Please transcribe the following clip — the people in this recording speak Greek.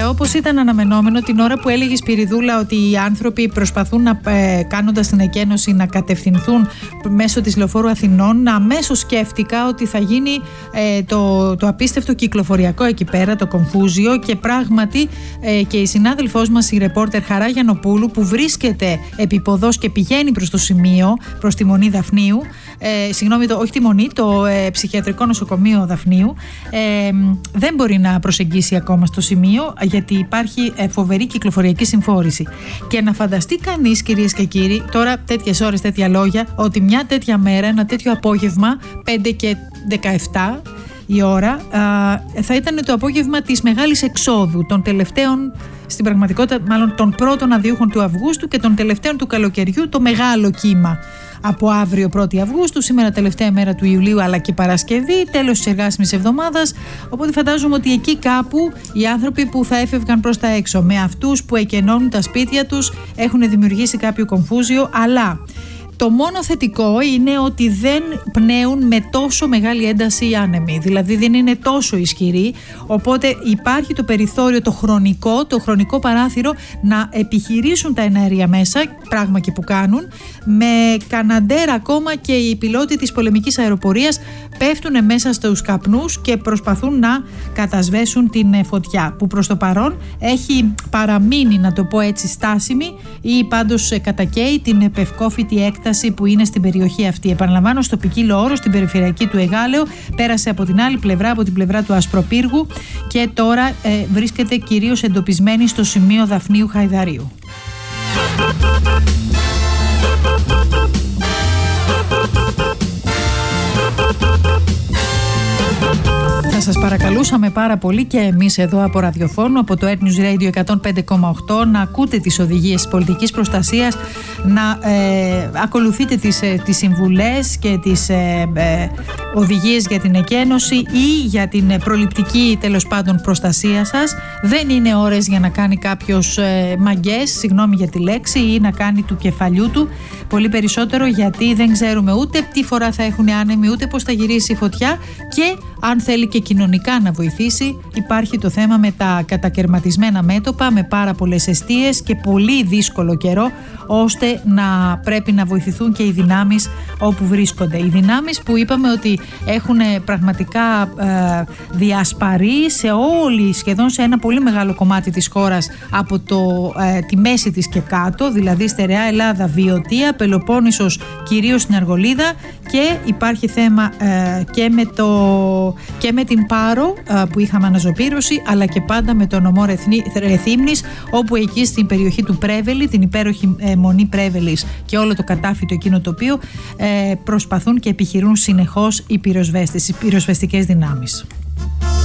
Και όπως ήταν αναμενόμενο, την ώρα που έλεγε η Σπυριδούλα ότι οι άνθρωποι προσπαθούν κάνοντας την εκένωση να κατευθυνθούν μέσω της λεωφόρου Αθηνών, αμέσως σκέφτηκα ότι θα γίνει το απίστευτο κυκλοφοριακό εκεί πέρα, το κομφούζιο, και πράγματι και η συνάδελφός μας, η ρεπόρτερ Χαρά Γιαννοπούλου, που βρίσκεται επί ποδός και πηγαίνει προς το σημείο, προς τη Μονή Δαφνίου, όχι τη Μονή, το ψυχιατρικό νοσοκομείο Δαφνίου, δεν μπορεί να προσεγγίσει ακόμα στο σημείο, γιατί υπάρχει φοβερή κυκλοφοριακή συμφόρηση. Και να φανταστεί κανείς, κυρίες και κύριοι, τώρα τέτοιες ώρες, τέτοια λόγια, ότι μια τέτοια μέρα, ένα τέτοιο απόγευμα, 5 και 17 η ώρα, θα ήταν το απόγευμα της μεγάλης εξόδου των τελευταίων, στην πραγματικότητα μάλλον των πρώτων αδιούχων του Αυγούστου και των τελευταίων του καλοκαιριού, το μεγάλο κύμα. Από αύριο 1η Αυγούστου, σήμερα τελευταία μέρα του Ιουλίου, αλλά και Παρασκευή, τέλος της εργάσιμης εβδομάδας. Οπότε φαντάζομαι ότι εκεί κάπου οι άνθρωποι που θα έφευγαν προς τα έξω, με αυτούς που εκενώνουν τα σπίτια τους, έχουν δημιουργήσει κάποιο κομφούζιο, αλλά το μόνο θετικό είναι ότι δεν πνέουν με τόσο μεγάλη ένταση οι άνεμοι, δηλαδή δεν είναι τόσο ισχυροί, οπότε υπάρχει το περιθώριο, το χρονικό παράθυρο να επιχειρήσουν τα εναέρια μέσα, πράγμα και που κάνουν, με Καναντέρ ακόμα και οι πιλότοι της πολεμικής αεροπορίας πέφτουν μέσα στους καπνούς και προσπαθούν να κατασβέσουν την φωτιά, που προς το παρόν έχει παραμείνει, να το πω έτσι, στάσιμη ή πάντως κατακαίει την επευκόφητη έκταση που είναι στην περιοχή αυτή. Επαναλαμβάνω, στο ποικίλο όρο, στην περιφερειακή του Εγάλεο, πέρασε από την άλλη πλευρά, από την πλευρά του Ασπροπύργου, και τώρα βρίσκεται κυρίως εντοπισμένη στο σημείο Δαφνίου Χαϊδαρίου. Θα σας παρακαλούσαμε πάρα πολύ και εμείς εδώ από ραδιοφώνου, από το Air News Radio 105,8, να ακούτε τις οδηγίες της πολιτικής προστασίας, να ακολουθείτε τις συμβουλές και τις οδηγίες για την εκένωση ή για την προληπτική, τέλος πάντων, προστασία σας. Δεν είναι ώρες για να κάνει κάποιος μαγκές, συγγνώμη για τη λέξη, ή να κάνει του κεφαλιού του. Πολύ περισσότερο, γιατί δεν ξέρουμε ούτε τι φορά θα έχουν άνεμοι, ούτε πώς θα γυρίσει η φωτιά, και αν θέλει και κοινωνικά να βοηθήσει, υπάρχει το θέμα με τα κατακαιρματισμένα μέτωπα, με πάρα πολλές εστίες και πολύ δύσκολο καιρό, ώστε να πρέπει να βοηθηθούν και οι δυνάμεις όπου βρίσκονται. Οι δυνάμεις που είπαμε ότι έχουν πραγματικά διασπαρεί σχεδόν σε ένα πολύ μεγάλο κομμάτι της χώρας, από τη μέση της και κάτω, δηλαδή στερεά Ελλάδα, Βιωτία, Πελοπόννησος, κυρίως στην Αργολίδα, και υπάρχει θέμα και με την Πάρο που είχαμε αναζωπήρωση, αλλά και πάντα με το νομό Ρεθύμνης, όπου εκεί στην περιοχή του Πρέβελη, την υπέροχη Μονή Πρέβελης και όλο το κατάφυτο εκείνο τοπίο, προσπαθούν και επιχειρούν συνεχώς οι πυροσβέστες, οι πυροσβεστικές δυνάμεις.